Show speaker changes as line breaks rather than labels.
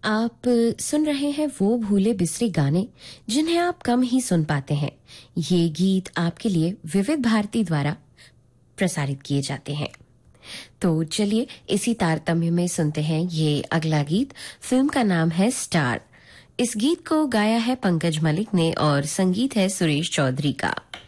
आप सुन रहे हैं वो भूले बिसरे गाने जिन्हें आप कम ही सुन पाते हैं। ये गीत आपके लिए विविध भारती द्वारा प्रसारित किए जाते हैं। तो चलिए इसी तारतम्य में सुनते हैं ये अगला गीत। फिल्म का नाम है स्टार। इस गीत को गाया है पंकज मलिक ने और संगीत है सुरेश चौधरी का।